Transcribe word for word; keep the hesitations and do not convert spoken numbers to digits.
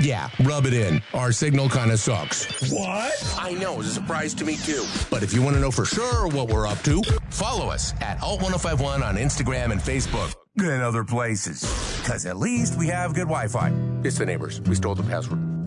Yeah, rub it in. Our signal kind of sucks. What? I know, it's a surprise to me too. But if you want to know for sure what we're up to, follow us at Alt ten fifty-one on Instagram and Facebook. And other places. Because at least we have good Wi-Fi. It's the neighbors. We stole the password.